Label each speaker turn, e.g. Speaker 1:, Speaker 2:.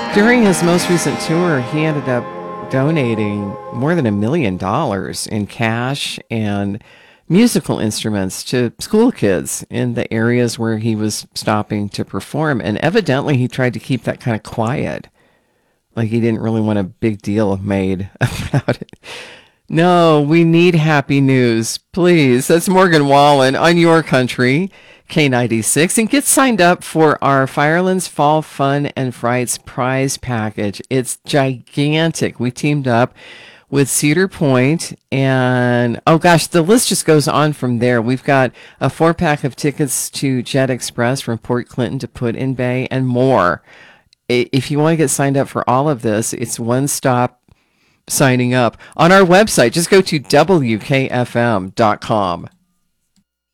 Speaker 1: During his most recent tour, he ended up donating more than $1 million in cash and musical instruments to school kids in the areas where he was stopping to perform. And evidently, he tried to keep that kind of quiet. Like he didn't really want a big deal made about it. No, we need happy news, please. That's Morgan Wallen on Your Country, K96. And get signed up for our Firelands Fall Fun and Frights prize package. It's gigantic. We teamed up with Cedar Point, and oh gosh, the list just goes on from there. We've got a 4-pack of tickets to Jet Express from Port Clinton to Put-in-Bay and more. If you want to get signed up for all of this, it's one stop signing up on our website. Just go to WKFM.com.